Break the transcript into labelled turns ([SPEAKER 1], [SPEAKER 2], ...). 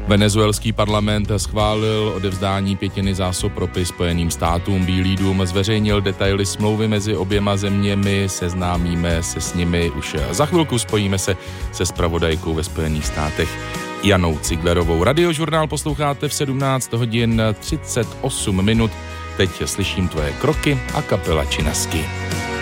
[SPEAKER 1] Venezuelský parlament schválil odevzdání 5 zásob ropy Spojeným státům. Bílý dům zveřejnil detaily smlouvy mezi oběma zeměmi, seznámíme se s nimi už za chvilku, spojíme se se zpravodajkou ve Spojených státech Janou Ciglerovou. Radiožurnál posloucháte v 17 hodin 38 minut. Teď slyším tvoje kroky a kapela Činasky.